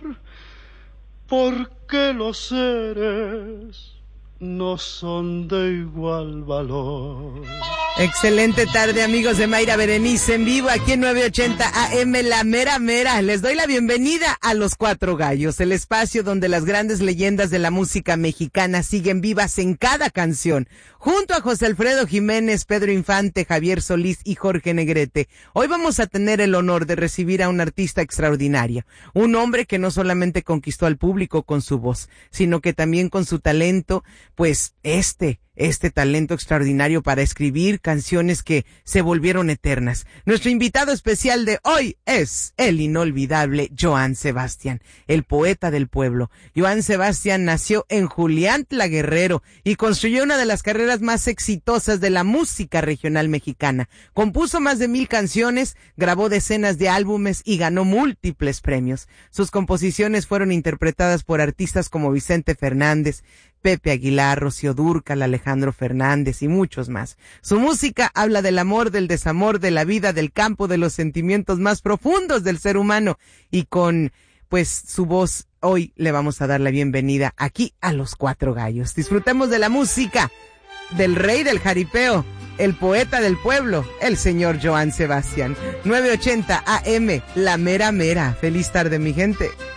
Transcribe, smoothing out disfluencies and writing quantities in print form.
porque los seres no son de igual valor. Excelente tarde, amigos de Mayra Berenice en vivo aquí en 980 AM La Mera Mera. Les doy la bienvenida a Los Cuatro Gallos, el espacio donde las grandes leyendas de la música mexicana siguen vivas en cada canción. Junto a José Alfredo Jiménez, Pedro Infante, Javier Solís y Jorge Negrete, hoy vamos a tener el honor de recibir a un artista extraordinario, un hombre que no solamente conquistó al público con su voz, sino que también con su talento, pues este talento extraordinario para escribir canciones que se volvieron eternas. Nuestro invitado especial de hoy es el inolvidable Joan Sebastián, el poeta del pueblo. Joan Sebastián nació en Juliantla, Guerrero, y construyó una de las carreras más exitosas de la música regional mexicana. Compuso más de 1000 canciones, grabó decenas de álbumes y ganó múltiples premios. Sus composiciones fueron interpretadas por artistas como Vicente Fernández, Pepe Aguilar, Rocío Dúrcal, Alejandro Fernández y muchos más. Su música habla del amor, del desamor, de la vida, del campo, de los sentimientos más profundos del ser humano. Y con, pues, su voz, hoy le vamos a dar la bienvenida aquí a Los Cuatro Gallos. Disfrutemos de la música del rey del jaripeo, el poeta del pueblo, el señor Joan Sebastián. 980 AM, La Mera Mera. Feliz tarde, mi gente.